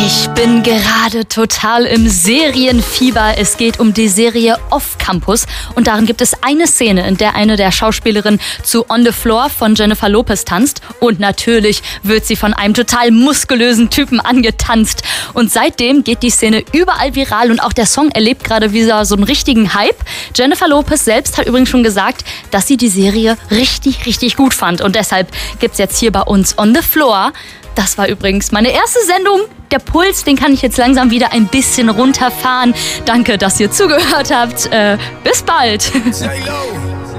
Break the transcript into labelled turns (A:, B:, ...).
A: Ich bin gerade total im Serienfieber. Es geht um die Serie Off Campus und darin gibt es eine Szene, in der eine der Schauspielerinnen zu On the Floor von Jennifer Lopez tanzt und natürlich wird sie von einem total muskulösen Typen angetanzt und seitdem geht die Szene überall viral und auch der Song erlebt gerade wieder so einen richtigen Hype. Jennifer Lopez selbst hat übrigens schon gesagt, dass sie die Serie richtig gut fand und deshalb gibt's jetzt hier bei uns On the Floor. Das war übrigens meine erste Sendung. Der Puls, den kann ich jetzt langsam wieder ein bisschen runterfahren. Danke, dass ihr zugehört habt. Bis bald.